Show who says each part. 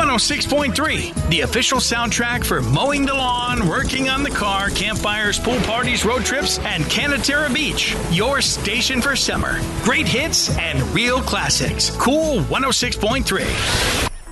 Speaker 1: 106.3, the official soundtrack for mowing the lawn, working on the car, campfires, pool parties, road trips, and Canatera Beach. Your station for summer. Great hits and real classics. Cool 106.3.